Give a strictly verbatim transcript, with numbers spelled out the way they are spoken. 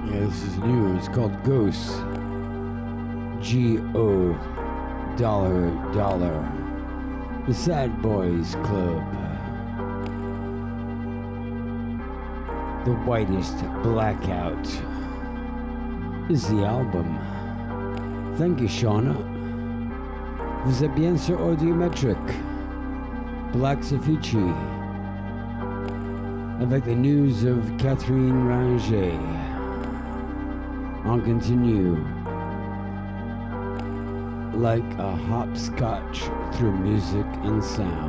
Yeah, this is new. It's called Ghosts. G O Dollar Dollar. The Sad Boys Club. The Whitest Blackout is the album. Thank you, Shauna. Vous êtes bien sur Audiometric. Black Safici. Avec the news of Catherine Ranger. On continue. Like a hopscotch through music and sound.